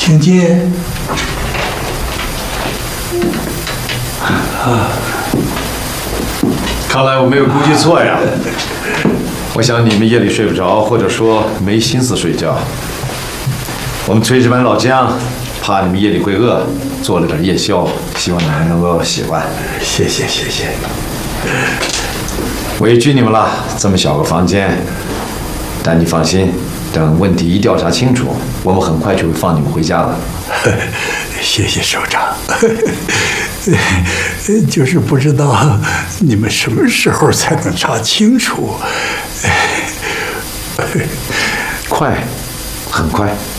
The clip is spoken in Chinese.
请进。 看来我没有估计错呀。我想你们夜里睡不着，或者说没心思睡觉。我们炊事班老姜怕你们夜里会饿，做了点夜宵，希望你们能够喜欢。 谢谢。 委屈你们了，这么小个房间。但你放心，等问题一调查清楚，我们很快就会放你们回家了。 谢谢首长。就是不知道你们什么时候才能查清楚。 快，很快。